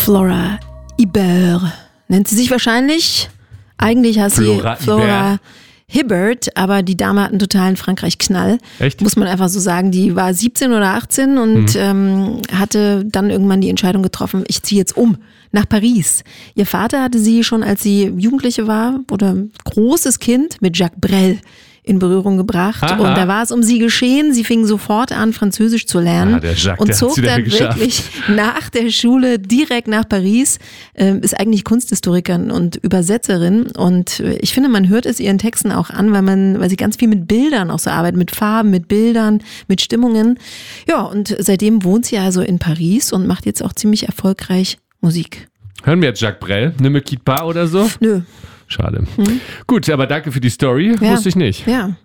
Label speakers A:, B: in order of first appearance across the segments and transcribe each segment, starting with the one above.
A: Flora Ibert nennt sie sich wahrscheinlich. Eigentlich heißt sie Flora Hibbert, aber die Dame hat einen totalen Frankreich-Knall.
B: Echt?
A: Muss man einfach so sagen. Die war 17 oder 18 und hatte dann irgendwann die Entscheidung getroffen, ich ziehe jetzt um nach Paris. Ihr Vater hatte sie schon, als sie Jugendliche war oder großes Kind, mit Jacques Brel in Berührung gebracht. Aha. Und da war es um sie geschehen. Sie fing sofort an, Französisch zu lernen
B: der Jacques,
A: und zog dann wirklich nach der Schule direkt nach Paris. Ist eigentlich Kunsthistorikerin und Übersetzerin. Und ich finde, man hört es ihren Texten auch an, weil sie ganz viel mit Bildern auch so arbeitet, mit Farben, mit Bildern, mit Stimmungen. Ja, und seitdem wohnt sie also in Paris und macht jetzt auch ziemlich erfolgreich Musik.
B: Hören wir jetzt Jacques Brel? Ne me quitte pas oder so?
A: Nö.
B: Schade. Gut, aber danke für die Story. Ja. Wusste ich nicht.
A: Ja.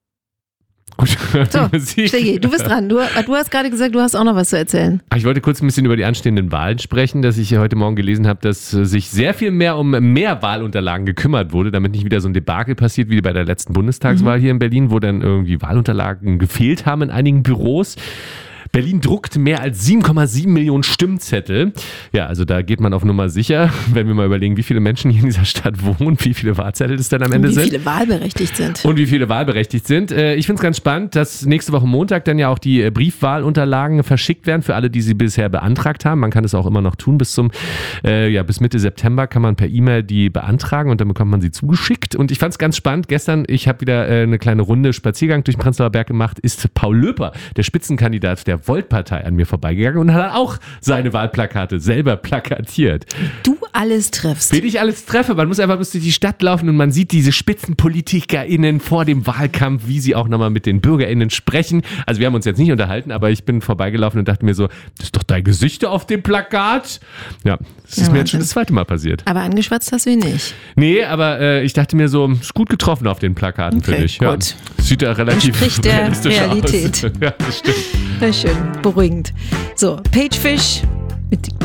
B: Gut,
A: so, Stegi, du bist dran. Du hast gerade gesagt, du hast auch noch was zu erzählen.
B: Ich wollte kurz ein bisschen über die anstehenden Wahlen sprechen, dass ich heute Morgen gelesen habe, dass sich sehr viel mehr um mehr Wahlunterlagen gekümmert wurde, damit nicht wieder so ein Debakel passiert wie bei der letzten Bundestagswahl hier in Berlin, wo dann irgendwie Wahlunterlagen gefehlt haben in einigen Büros. Berlin druckt mehr als 7,7 Millionen Stimmzettel. Ja, also da geht man auf Nummer sicher, wenn wir mal überlegen, wie viele Menschen hier in dieser Stadt wohnen, wie viele Wahlzettel es dann am Ende sind.
A: Und wie viele wahlberechtigt sind.
B: Und wie viele wahlberechtigt sind. Ich finde es ganz spannend, dass nächste Woche Montag dann ja auch die Briefwahlunterlagen verschickt werden für alle, die sie bisher beantragt haben. Man kann es auch immer noch tun. Bis Mitte September kann man per E-Mail die beantragen und dann bekommt man sie zugeschickt. Und ich fand es ganz spannend. Gestern, ich habe wieder eine kleine Runde Spaziergang durch den Prenzlauer Berg gemacht, ist Paul Löper, der Spitzenkandidat der Volt-Partei, an mir vorbeigegangen und hat auch seine Wahlplakate selber plakatiert.
A: Du alles triffst.
B: Wenn ich alles treffe, man muss einfach durch die Stadt laufen und man sieht diese SpitzenpolitikerInnen vor dem Wahlkampf, wie sie auch nochmal mit den BürgerInnen sprechen. Also wir haben uns jetzt nicht unterhalten, aber ich bin vorbeigelaufen und dachte mir so, das ist doch dein Gesicht auf dem Plakat. Ja, das ist mir jetzt schon das zweite Mal passiert.
A: Aber angeschwatzt hast du ihn nicht.
B: Nee, aber ich dachte mir so, ist gut getroffen auf den Plakaten, finde ich. Ja.
A: Gut.
B: Sieht da relativ
A: entspricht der Realität.
B: Aus. Ja, das stimmt.
A: Sehr schön, beruhigend. So, Pagefish mit